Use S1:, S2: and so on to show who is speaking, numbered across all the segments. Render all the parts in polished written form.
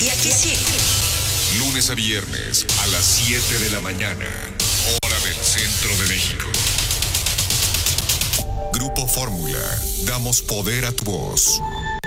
S1: Y aquí sí.
S2: Lunes a viernes a las 7 de la mañana, hora del centro de México. Grupo Fórmula, damos poder a tu voz.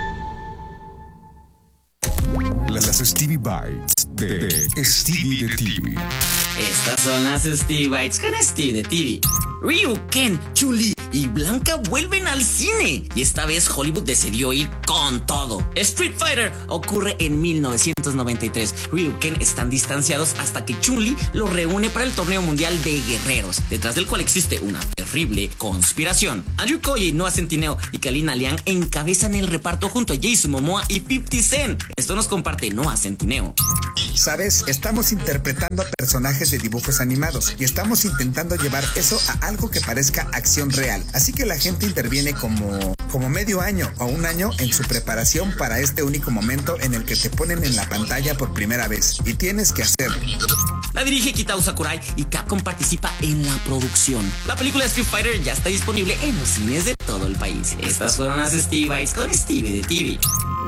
S2: Las Stevie Bites de Stevie de TV.
S1: Estas son las Stevie Bites con Stevie de TV. Ryu, Ken, Chun-Li y Blanca vuelven al cine. Y esta vez Hollywood decidió ir con todo. Street Fighter ocurre en 1993. Ryu y Ken están distanciados hasta que Chun-Li los reúne para el torneo mundial de guerreros, detrás del cual existe una terrible conspiración. Andrew Koye, Noah Centineo y Kalina Liang encabezan el reparto junto a Jason Momoa y 50 Cent. Esto nos comparte Noah Centineo.
S3: Sabes, estamos interpretando a personajes de dibujos animados y estamos intentando llevar eso a algo que parezca acción real. Así que la gente interviene como medio año o un año en su preparación para este único momento en el que te ponen en la pantalla por primera vez. Y tienes que hacerlo.
S1: La dirige Kitao Sakurai y Capcom participa en la producción. La película Street Fighter ya está disponible en los cines de todo el país. Estas fueron las Stevie Bites con Stevie de TV.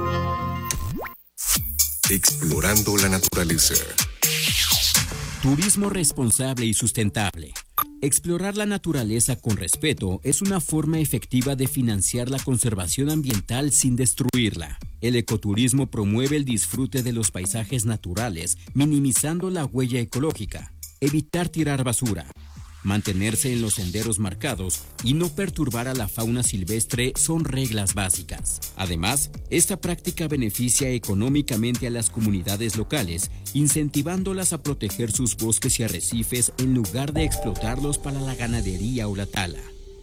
S2: Explorando la naturaleza.
S4: Turismo responsable y sustentable. Explorar la naturaleza con respeto es una forma efectiva de financiar la conservación ambiental sin destruirla. El ecoturismo promueve el disfrute de los paisajes naturales, minimizando la huella ecológica. Evitar tirar basura. Mantenerse en los senderos marcados y no perturbar a la fauna silvestre son reglas básicas. Además, esta práctica beneficia económicamente a las comunidades locales, incentivándolas a proteger sus bosques y arrecifes en lugar de explotarlos para la ganadería o la tala.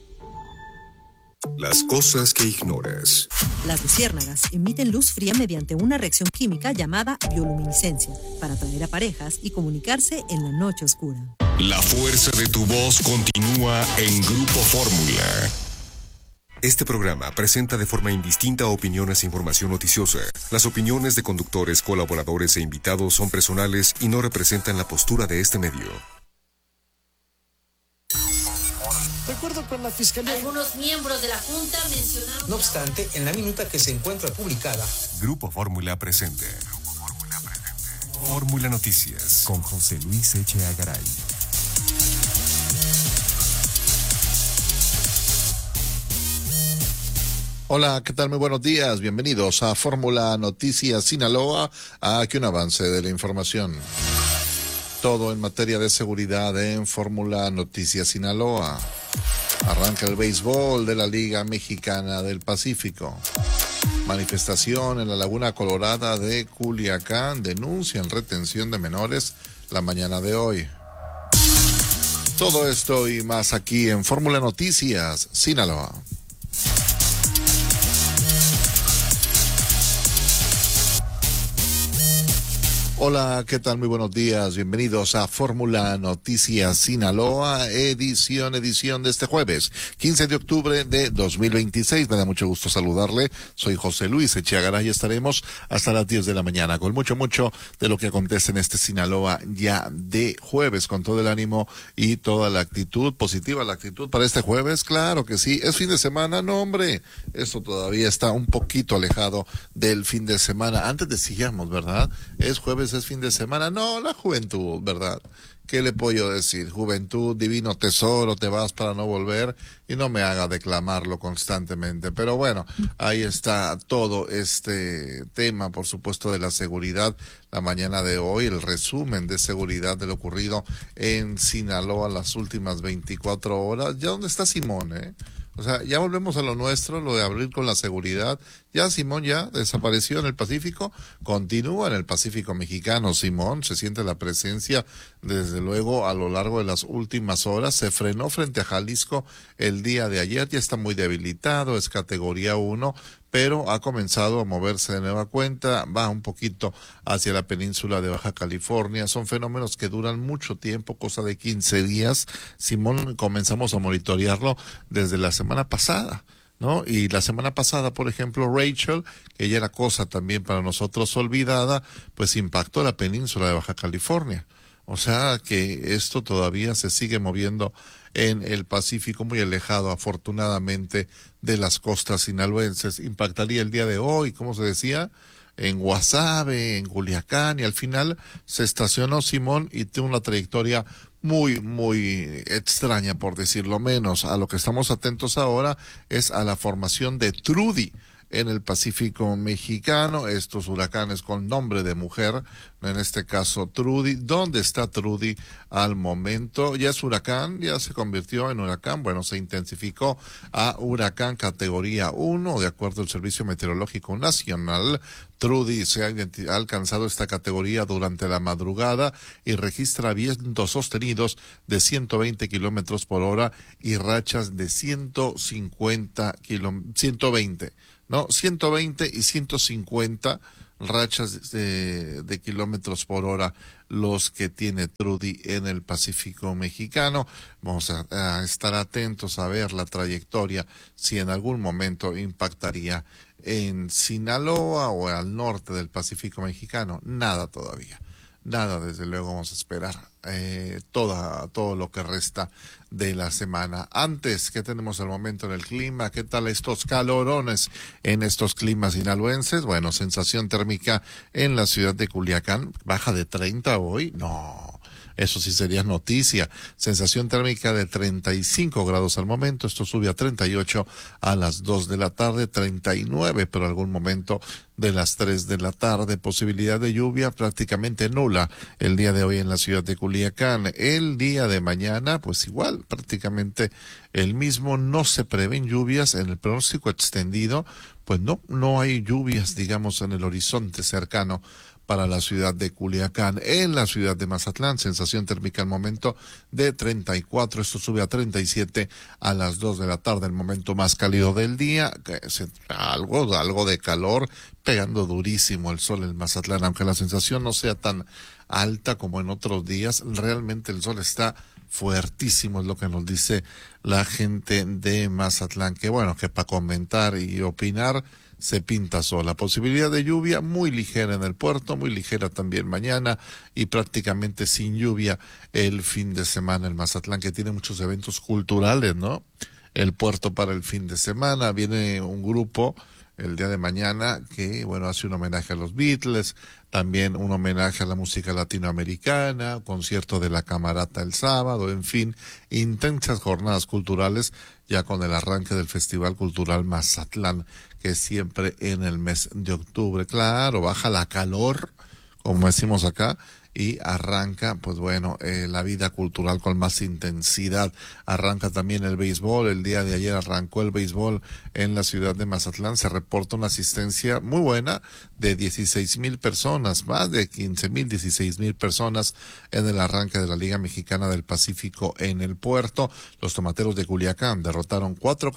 S2: Las cosas que ignoras.
S5: Las luciérnagas emiten luz fría mediante una reacción química llamada bioluminiscencia para atraer a parejas y comunicarse en la noche oscura.
S2: La fuerza de tu voz continúa en Grupo Fórmula. Este programa presenta de forma indistinta opiniones e información noticiosa. Las opiniones de conductores, colaboradores e invitados son personales y no representan la postura de este medio.
S6: De acuerdo con la Fiscalía,
S7: algunos miembros de la Junta mencionaron...
S6: No obstante, en la minuta que se encuentra publicada,
S2: Grupo Fórmula presente. Fórmula Noticias con José Luis Echeagaray. Garay.
S8: Hola, ¿qué tal? Muy buenos días. Bienvenidos a Fórmula Noticias Sinaloa. Aquí un avance de la información. Todo en materia de seguridad en Fórmula Noticias Sinaloa. Arranca el béisbol de la Liga Mexicana del Pacífico. Manifestación en la Laguna Colorada de Culiacán. Denuncian retención de menores la mañana de hoy. Todo esto y más aquí en Fórmula Noticias Sinaloa. Hola, ¿qué tal? Muy buenos días. Bienvenidos a Fórmula Noticias Sinaloa, edición de este jueves, 15 de octubre de 2026. Me da mucho gusto saludarle. Soy José Luis Echeagaray y estaremos hasta las 10 de la mañana con mucho de lo que acontece en este Sinaloa ya de jueves, con todo el ánimo y toda la actitud positiva, la actitud para este jueves. Claro que sí. ¿Es fin de semana? No, hombre. Esto todavía está un poquito alejado del fin de semana. Antes decíamos, ¿verdad? Es jueves, es fin de semana. No, la juventud, ¿verdad? ¿Qué le puedo yo decir? Juventud, divino tesoro, te vas para no volver, y no me haga declamarlo constantemente. Pero bueno, ahí está todo este tema, por supuesto, de la seguridad. La mañana de hoy, el resumen de seguridad de lo ocurrido en Sinaloa las últimas 24 horas. ¿Ya dónde está Simón, O sea, ya volvemos a lo nuestro, lo de abrir con la seguridad. Ya Simón ya desapareció en el Pacífico, continúa en el Pacífico mexicano. Simón, se siente la presencia, desde luego, a lo largo de las últimas horas. Se frenó frente a Jalisco el día de ayer, ya está muy debilitado, es categoría 1, pero ha comenzado a moverse de nueva cuenta, va un poquito hacia la península de Baja California. Son fenómenos que duran mucho tiempo, cosa de 15 días. Simón, comenzamos a monitorearlo desde la semana pasada, ¿no? Y la semana pasada, por ejemplo, Rachel, que ya era cosa también para nosotros olvidada, pues impactó la península de Baja California. O sea que esto todavía se sigue moviendo en el Pacífico, muy alejado, afortunadamente, de las costas sinaloenses. Impactaría el día de hoy, como se decía, en Guasave, en Culiacán, y al final se estacionó Simón y tuvo una trayectoria muy, muy extraña, por decirlo menos. A lo que estamos atentos ahora es a la formación de Trudy en el Pacífico mexicano, estos huracanes con nombre de mujer, en este caso Trudy. ¿Dónde está Trudy al momento? Ya es huracán, ya se convirtió en huracán, bueno, se intensificó a huracán categoría 1, de acuerdo al Servicio Meteorológico Nacional. Trudy se ha alcanzado esta categoría durante la madrugada y registra vientos sostenidos de 120 kilómetros por hora y rachas de 120 y 150 rachas de kilómetros por hora los que tiene Trudy en el Pacífico mexicano. Vamos a estar atentos a ver la trayectoria, si en algún momento impactaría en Sinaloa o al norte del Pacífico mexicano. Nada todavía. Nada, desde luego vamos a esperar todo lo que resta de la semana. Antes, ¿qué tenemos al momento en el clima? ¿Qué tal estos calorones en estos climas sinaloenses? Bueno, sensación térmica en la ciudad de Culiacán, baja de 30 hoy. No, eso sí sería noticia. Sensación térmica de 35 grados al momento, esto sube a 38 a las 2 de la tarde, 39 por algún momento de las 3 de la tarde. Posibilidad de lluvia prácticamente nula el día de hoy en la ciudad de Culiacán. El día de mañana, pues igual, prácticamente el mismo. No se prevén lluvias en el pronóstico extendido, pues no hay lluvias, digamos, en el horizonte cercano para la ciudad de Culiacán. En la ciudad de Mazatlán, sensación térmica al momento de 34, esto sube a 37 a las 2 de la tarde, el momento más cálido del día, algo de calor, pegando durísimo el sol en Mazatlán, aunque la sensación no sea tan alta como en otros días, realmente el sol está fuertísimo, es lo que nos dice la gente de Mazatlán, que bueno, que para comentar y opinar se pinta sola. Posibilidad de lluvia muy ligera en el puerto, muy ligera también mañana y prácticamente sin lluvia el fin de semana en Mazatlán, que tiene muchos eventos culturales, ¿no? El puerto para el fin de semana, viene un grupo el día de mañana que, bueno, hace un homenaje a los Beatles, también un homenaje a la música latinoamericana, concierto de la Camarata el sábado, en fin, intensas jornadas culturales ya con el arranque del Festival Cultural Mazatlán, que es siempre en el mes de octubre. Claro, baja la calor, como decimos acá, y arranca, pues bueno, la vida cultural con más intensidad. Arranca también el béisbol. El día de ayer arrancó el béisbol en la ciudad de Mazatlán. Se reporta una asistencia muy buena de 16,000 personas, más de 15,000, 16,000 personas en el arranque de la Liga Mexicana del Pacífico en el puerto. Los Tomateros de Culiacán derrotaron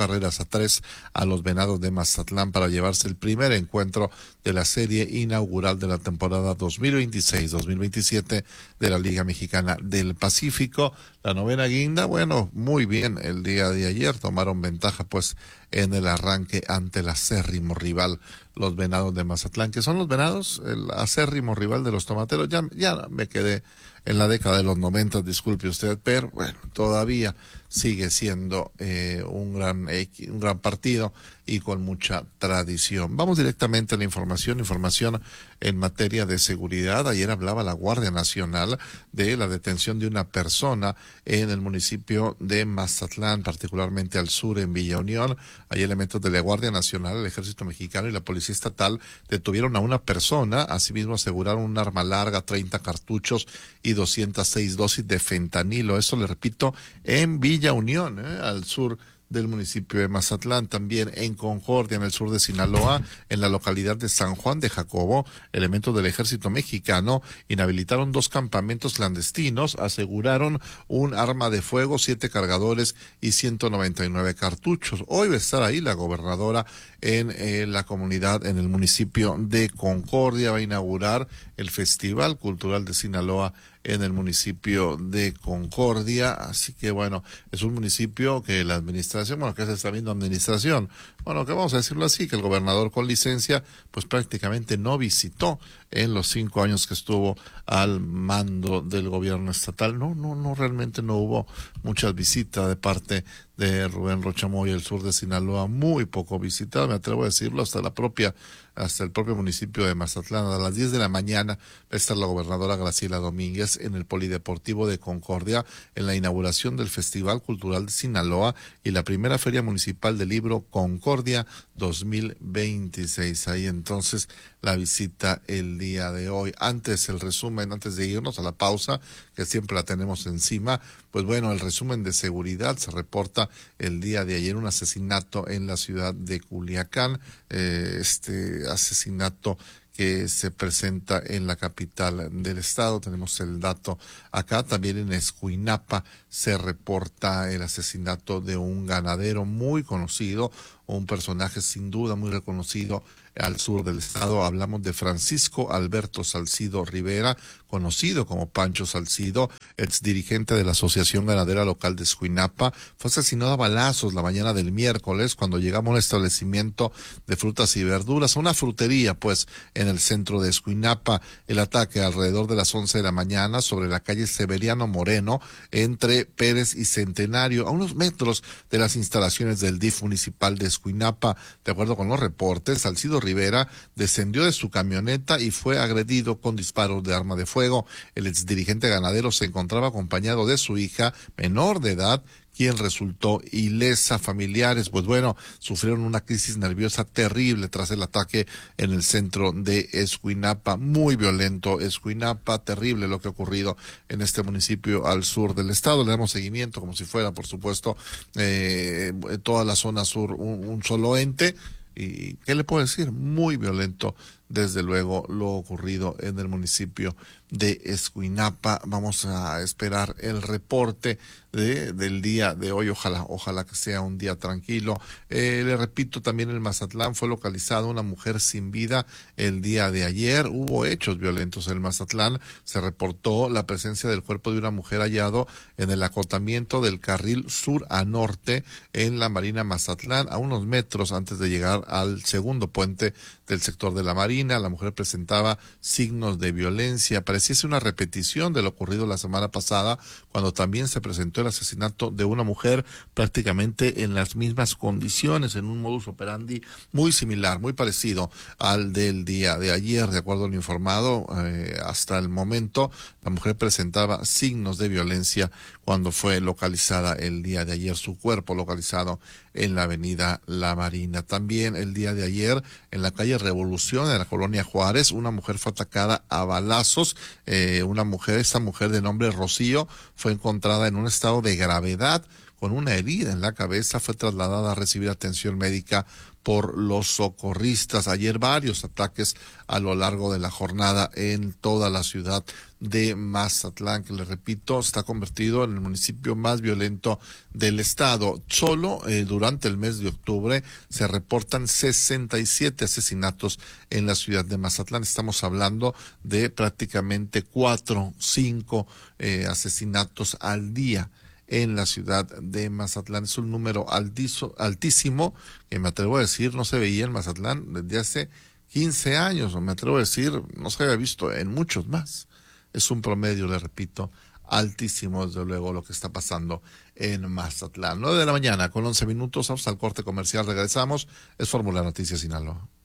S8: 4-3 a los Venados de Mazatlán para llevarse el primer encuentro de la serie inaugural de la temporada 2026-2027 de la Liga Mexicana del Pacífico. La novena guinda, bueno, muy bien el día de ayer, tomaron ventaja pues en el arranque ante el acérrimo rival, los Venados de Mazatlán, que son los Venados, el acérrimo rival de los Tomateros. Ya me quedé en la década de los 90, disculpe usted, pero bueno, todavía sigue siendo un gran partido y con mucha tradición. Vamos directamente a la información en materia de seguridad. Ayer hablaba la Guardia Nacional de la detención de una persona en el municipio de Mazatlán, particularmente al sur en Villa Unión. Hay elementos de la Guardia Nacional, el Ejército Mexicano y la Policía Estatal detuvieron a una persona, asimismo aseguraron un arma larga, 30 cartuchos y 206 dosis de fentanilo. Eso le repito, en Villa Unión, al sur del municipio de Mazatlán. También en Concordia, en el sur de Sinaloa, en la localidad de San Juan de Jacobo, elementos del Ejército Mexicano inhabilitaron 2 campamentos clandestinos, aseguraron un arma de fuego, 7 cargadores y 199 cartuchos. Hoy va a estar ahí la gobernadora en la comunidad, en el municipio de Concordia. Va a inaugurar el Festival Cultural de Sinaloa en el municipio de Concordia. Así que bueno, es un municipio que la administración, bueno, que se está viendo administración, bueno, que vamos a decirlo así, que el gobernador con licencia pues prácticamente no visitó en los 5 años que estuvo al mando del gobierno estatal. No, realmente no hubo muchas visitas de parte de Rubén Rochamoya, el sur de Sinaloa, muy poco visitado, me atrevo a decirlo, hasta la propia hasta el propio municipio de Mazatlán. A las 10 de la mañana va a estar la gobernadora Graciela Domínguez en el Polideportivo de Concordia en la inauguración del Festival Cultural de Sinaloa y la primera Feria Municipal del Libro Concordia 2026. Ahí entonces la visita el día de hoy. Antes el resumen, antes de irnos a la pausa, que siempre la tenemos encima, pues bueno, el resumen de seguridad. Se reporta el día de ayer un asesinato en la ciudad de Culiacán, este asesinato que se presenta en la capital del estado. Tenemos el dato acá. También en Escuinapa se reporta el asesinato de un ganadero muy conocido, un personaje sin duda muy reconocido al sur del estado. Hablamos de Francisco Alberto Salcido Rivera, conocido como Pancho Salcido, ex dirigente de la Asociación Ganadera Local de Escuinapa. Fue asesinado a balazos la mañana del miércoles cuando llegamos a un establecimiento de frutas y verduras, a una frutería pues en el centro de Escuinapa. El ataque alrededor de las 11 de la mañana sobre la calle Severiano Moreno entre Pérez y Centenario, a unos metros de las instalaciones del DIF municipal de Escuinapa. De acuerdo con los reportes, Salcido Rivera descendió de su camioneta y fue agredido con disparos de arma de fuego. El exdirigente ganadero se encontraba acompañado de su hija menor de edad, quien resultó ilesa. Familiares, pues bueno, sufrieron una crisis nerviosa terrible tras el ataque en el centro de Escuinapa. Muy violento Escuinapa, terrible lo que ha ocurrido en este municipio al sur del estado. Le damos seguimiento como si fuera, por supuesto, toda la zona sur un solo ente. ¿Y qué le puedo decir? Muy violento, desde luego, lo ocurrido en el municipio de Escuinapa. Vamos a esperar el reporte del día de hoy. Ojalá que sea un día tranquilo. Le repito, también en Mazatlán fue localizada una mujer sin vida el día de ayer. Hubo hechos violentos en Mazatlán. Se reportó la presencia del cuerpo de una mujer hallado en el acotamiento del carril sur a norte en la Marina Mazatlán, a unos metros antes de llegar al segundo puente del sector de la Marina. La mujer presentaba signos de violencia. Pareciese una repetición de lo ocurrido la semana pasada, cuando también se presentó el asesinato de una mujer prácticamente en las mismas condiciones, en un modus operandi muy similar, muy parecido al del día de ayer. De acuerdo a lo informado, hasta el momento la mujer presentaba signos de violencia cuando fue localizada el día de ayer, su cuerpo localizado en la avenida La Marina. También el día de ayer en la calle Revolución, en la colonia Juárez, una mujer fue atacada a balazos. Esta mujer de nombre Rocío fue encontrada en un estado de gravedad con una herida en la cabeza. Fue trasladada a recibir atención médica por los socorristas. Ayer varios ataques a lo largo de la jornada en toda la ciudad de Mazatlán, que les repito, está convertido en el municipio más violento del estado. Solo durante el mes de octubre se reportan 67 asesinatos en la ciudad de Mazatlán. Estamos hablando de prácticamente 4-5 asesinatos al día en la ciudad de Mazatlán. Es un número altísimo, que me atrevo a decir no se veía en Mazatlán desde hace 15 años, o me atrevo a decir no se había visto en muchos más. Es un promedio, le repito, altísimo, desde luego, lo que está pasando en Mazatlán. 9 de la mañana con 11 minutos, vamos al corte comercial, regresamos. Es Fórmula Noticias Sinaloa.